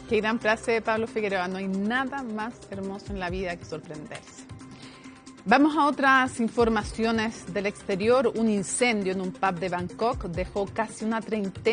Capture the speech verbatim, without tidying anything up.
Qué gran frase de Pablo Figueroa. No hay nada más hermoso en la vida que sorprenderse. Vamos a otras informaciones del exterior. Un incendio en un pub de Bangkok dejó casi una treintena